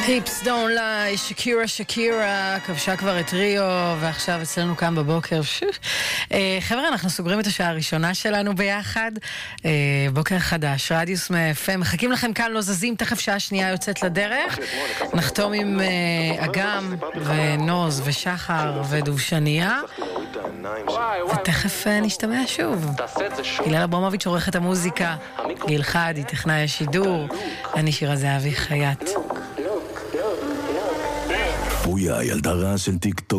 Hips don't lie, שקירה כבשה כבר את ריו, ועכשיו אצלנו כאן בבוקר. חבר'ה, אנחנו סוגרים את השעה הראשונה שלנו ביחד. בוקר חדש, רדיוס מ-FM. מחכים לכם כאן, לא זזים, תכף שעה שנייה יוצאת לדרך. נחתום עם אגם ונוז ושחר ודובשניה. ותכף נשתמע שוב. גילה אברמוביץ' עורכת המוזיקה, גיל חדי, טכנאי השידור, אני שירה זהבי חייט. פויה, ילדה רעה של טיק טוק.